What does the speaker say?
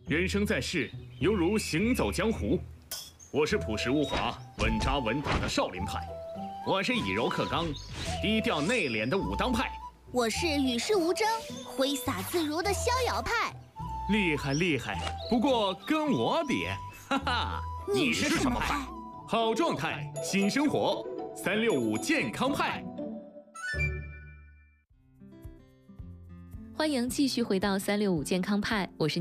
人生在世，犹如行走江湖。我是朴实无华、稳扎稳打的少林派，我是以柔克刚、低调内敛的武当派， 我是与世无争、挥洒自如的逍遥派。 厉害厉害！不过跟我比，哈哈， 你是什么派？ 好状态，新生活，365健康派。 欢迎继续回到365健康派，我是